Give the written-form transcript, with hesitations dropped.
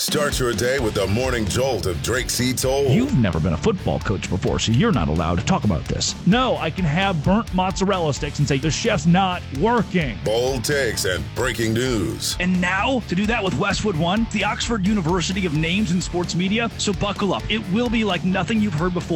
Start your day with the morning jolt of Drake C. Toll. You've never been a football coach before, so you're not allowed to talk about this. No, I can have burnt mozzarella sticks and say the chef's not working. Bold takes and breaking news. And now, to do that with Westwood One, the Oxford University of Names in Sports Media. So buckle up. It will be like nothing you've heard before.